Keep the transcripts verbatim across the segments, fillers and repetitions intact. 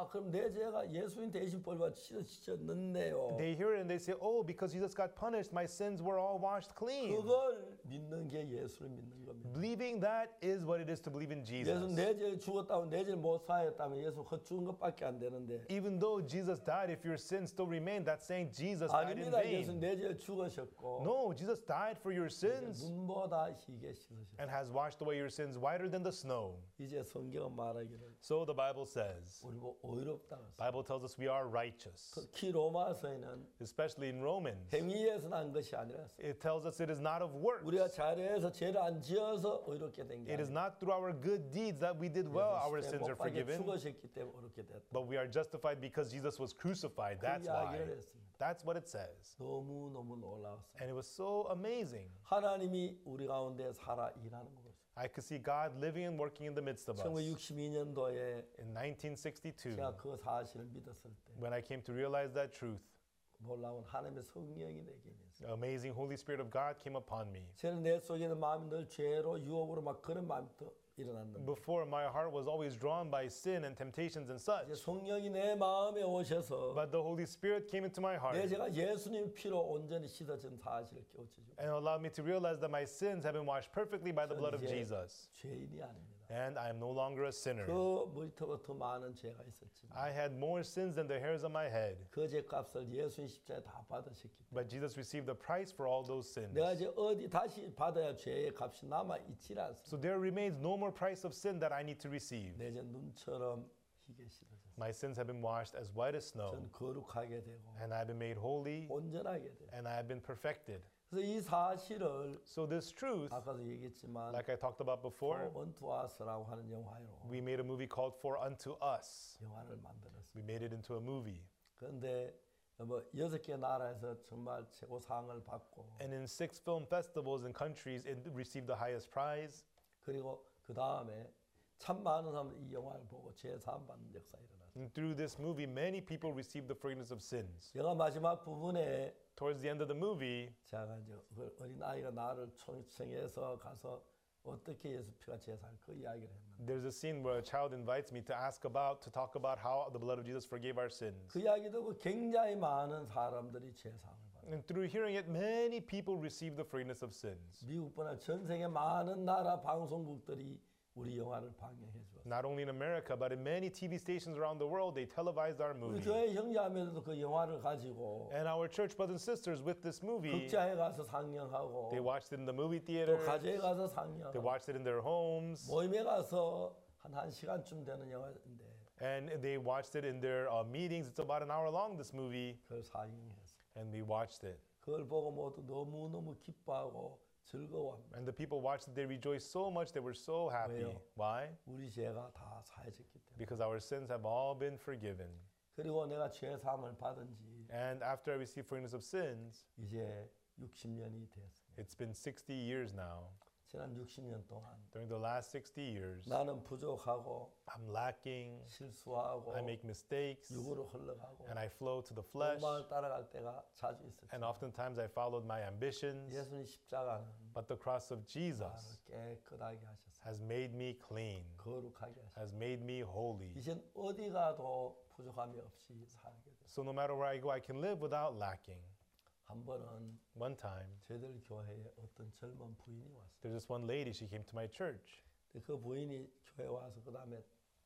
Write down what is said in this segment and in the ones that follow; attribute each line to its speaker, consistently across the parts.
Speaker 1: 아, 그럼 내 죄가 예수님 대신 벌받아 씻어지셨는데요.
Speaker 2: They hear it and they say, oh, because Jesus got punished, my sins were all washed clean.
Speaker 1: 그걸 믿는 게 예수를 믿는 겁니다.
Speaker 2: Believing that is what it is to believe in
Speaker 1: 예수
Speaker 2: Jesus.
Speaker 1: 내 죄를 죽었다고 내 죄를 못 사했다면 예수 헛 죽은 것밖에 안 되는데
Speaker 2: Even though Jesus died, if your sins still remain, that's saying Jesus died in
Speaker 1: 아닙니다. 예수
Speaker 2: vain.
Speaker 1: 내 죄를 죽으셨고
Speaker 2: No, Jesus died for your sins
Speaker 1: 눈보다 희게 씻으셨어요.
Speaker 2: and has washed away your sins whiter than the snow.
Speaker 1: 이제 성경은 말하기를
Speaker 2: So the Bible says,
Speaker 1: 우리 뭐 의롭다고 했어요.
Speaker 2: Bible tells us we are righteous.
Speaker 1: 특히 로마서에는
Speaker 2: Especially in Romans,
Speaker 1: 행위에서 난 것이 아니라
Speaker 2: it tells us it is not of works.
Speaker 1: 우리가 잘해서 죄를 안 지어서 의롭게 된 게
Speaker 2: It is
Speaker 1: 아니라
Speaker 2: not through our good deeds that we did well, our sins are
Speaker 1: 못박에
Speaker 2: forgiven.
Speaker 1: 죽으셨기 때문에 의롭게 됐다.
Speaker 2: But we are justified because Jesus was crucified. That's
Speaker 1: 이야기를
Speaker 2: why.
Speaker 1: 했습니다.
Speaker 2: That's what it says.
Speaker 1: 너무 너무 놀라웠어요.
Speaker 2: And it was so amazing.
Speaker 1: 하나님이 우리 가운데 살아 일하는 거 보세요.
Speaker 2: I could see God living and working in the midst of us.
Speaker 1: 천구백육십이 년도에
Speaker 2: In nineteen sixty-two,
Speaker 1: 제가 그 사실을 믿었을 때
Speaker 2: when I came to realize that truth,
Speaker 1: 놀라운 하나님의 성령이 내게 임했어요.
Speaker 2: the amazing Holy Spirit of God came upon me.
Speaker 1: 저는 내 속에 있는 마음이 늘 죄로 유혹으로 막 그런 마음부터 일어났는데
Speaker 2: Before, my heart was always drawn by sin and temptations and
Speaker 1: 이제
Speaker 2: such.
Speaker 1: 성령이 내 마음에 오셔서
Speaker 2: But the Holy Spirit came into my
Speaker 1: 내
Speaker 2: heart
Speaker 1: 제가 예수님 피로 온전히 씻어진 사실을 깨우쳐주고
Speaker 2: and allowed me to realize that my sins have been washed perfectly by the blood of
Speaker 1: 이제
Speaker 2: Jesus.
Speaker 1: 죄인이 아닙니다.
Speaker 2: And I am no longer a sinner.
Speaker 1: 그 머리털보다 더 많은 죄가 있었지만
Speaker 2: I had more sins than the hairs on my head.
Speaker 1: 그 죄값을 예수님 십자가에 다 받으셨기 때문에
Speaker 2: But Jesus received the price for all those sins.
Speaker 1: 내가 이제 어디 다시 받아야 죄의 값이 남아 있지 않습니다.
Speaker 2: So there remains no more price of sin that I need to receive.
Speaker 1: 내 이제 눈처럼 희게 씻어졌어요.
Speaker 2: My sins have been washed as white as snow,
Speaker 1: 전 거룩하게 되고
Speaker 2: and I have been made holy,
Speaker 1: 온전하게 되고
Speaker 2: and I have been perfected.
Speaker 1: 그래서 이 사실을
Speaker 2: So this truth,
Speaker 1: 아까도 얘기했지만
Speaker 2: like I talked about before,
Speaker 1: 원투 아스라고 하는 영화로
Speaker 2: we made a movie called For Unto Us.
Speaker 1: 영화를 만들었습니다.
Speaker 2: We made it into a movie.
Speaker 1: 그런데 뭐 여섯 개 나라에서 정말 최고 상을 받고
Speaker 2: And in six film festivals and countries, it received the highest prize.
Speaker 1: 그리고 그 다음에 참 많은 사람들이 이 영화를 보고 제사함 받는 역사가 일어났어요.
Speaker 2: And through this movie, many people received the forgiveness of sins.
Speaker 1: 영화 마지막 부분에
Speaker 2: Towards the end of the movie,
Speaker 1: 제가 이제 그 어린 아이가 나를 초청해서 가서 어떻게 예수 피가 제사할 그 이야기를 했는데
Speaker 2: there's a scene where a child invites me to ask about, to talk about how the blood of Jesus forgave our sins.
Speaker 1: 그 이야기 듣고 굉장히 많은 사람들이 제사함을 받아요.
Speaker 2: And through hearing it, many people received the forgiveness of sins.
Speaker 1: 미국뿐 아니라 전 세계 많은 나라 방송국들이 우리 영화를 방영해 주었어요.
Speaker 2: Not only in America, but in many T V stations around the world, they televised our
Speaker 1: 우리
Speaker 2: movie.
Speaker 1: 교회 형제자매들도 그 영화를 가지고
Speaker 2: And our church brothers and sisters with this movie,
Speaker 1: 극장에 가서 상영하고
Speaker 2: they watched it in the movie
Speaker 1: 또
Speaker 2: theater,
Speaker 1: 가정에 가서
Speaker 2: they
Speaker 1: 상영하고
Speaker 2: watched it in their homes,
Speaker 1: 모임에 가서 한 한 시간쯤 되는 영화인데
Speaker 2: and they watched it in their uh, meetings. It's about an hour long, this movie,
Speaker 1: 그걸 상영했어요.
Speaker 2: and we watched it.
Speaker 1: 그걸 보고 모두 너무너무 기뻐하고 즐거워합니다.
Speaker 2: And the people watched it, they rejoiced so much, they were so happy.
Speaker 1: 왜요?
Speaker 2: Why?
Speaker 1: 우리 죄가 다 사해졌기 때문에.
Speaker 2: Because our sins have all been forgiven.
Speaker 1: 그리고 내가 죄 사함을 받은 지
Speaker 2: And after I received forgiveness of sins,
Speaker 1: 이제 육십 년이 됐습니다.
Speaker 2: it's been sixty years now.
Speaker 1: 지난 육십 년 동안
Speaker 2: During the last sixty years,
Speaker 1: 나는 부족하고
Speaker 2: I'm lacking,
Speaker 1: 실수하고
Speaker 2: I make mistakes,
Speaker 1: 육으로 흘러가고
Speaker 2: and I flow to the flesh.
Speaker 1: 마음을 따라갈 때가 자주 있었죠.
Speaker 2: And oftentimes I followed my ambitions,
Speaker 1: 예수님 십자가는
Speaker 2: but the cross of
Speaker 1: 나를
Speaker 2: Jesus
Speaker 1: 깨끗하게 하셨어요.
Speaker 2: has made me clean,
Speaker 1: 거룩하게 하셨어요.
Speaker 2: has made me holy.
Speaker 1: 이젠 어디 가도 부족함이 없이 살게 됐어요.
Speaker 2: So no matter where I go, I can live without lacking.
Speaker 1: 한 번은
Speaker 2: One time,
Speaker 1: 저희들 교회에 어떤 젊은 부인이 왔어요.
Speaker 2: there's this one lady, she came to my church.
Speaker 1: 근데 그 부인이 교회 와서 그 다음에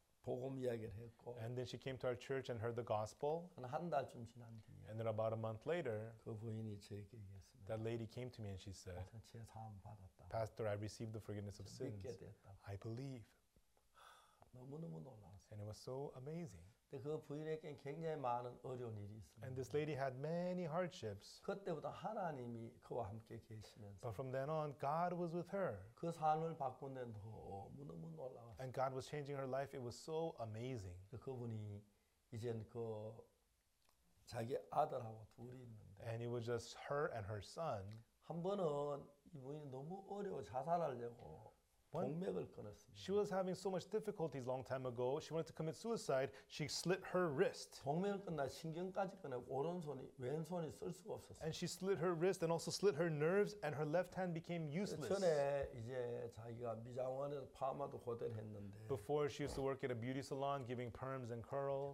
Speaker 1: 복음 이야기를 했고
Speaker 2: And then she came to our church and heard the gospel.
Speaker 1: 한 한 달쯤 지난 뒤에
Speaker 2: And then about a month later,
Speaker 1: 그 부인이 저에게 얘기했습니다.
Speaker 2: that lady came to me and she said,
Speaker 1: 제 사함 받았다.
Speaker 2: Pastor, I received the forgiveness of sins.
Speaker 1: 믿게 됐다고.
Speaker 2: I believe.
Speaker 1: 너무너무 놀라웠어요.
Speaker 2: And it was so amazing.
Speaker 1: 근데 그 부인에게 굉장히 많은 어려운 일이 있습니다.
Speaker 2: And this lady had many hardships.
Speaker 1: 그때부터 하나님이 그와 함께 계시면서
Speaker 2: But from then on, God was with her.
Speaker 1: 그 삶을 바꾼 데는 너무너무 놀라웠어요.
Speaker 2: And God was changing her life. It was so amazing.
Speaker 1: 그분이 이젠 그 자기 아들하고 둘이 있는데
Speaker 2: And it was just her and her son.
Speaker 1: 한 번은 이 부인이 너무 어려워 자살하려고
Speaker 2: One-
Speaker 1: 동맥을 끊었습니다.
Speaker 2: She was having so much difficulties long time ago. She wanted to commit suicide. She slit her wrist.
Speaker 1: 동맥을 끊나 신경까지 끊고 오른손이 왼손이 쓸 수가 없었어요.
Speaker 2: And she slit her wrist and also slit her nerves, and her left hand became useless.
Speaker 1: 전에 이제 자기가 미장원에서 파마도 고대를 했는데
Speaker 2: Before, she used to work at a beauty salon giving perms and curls.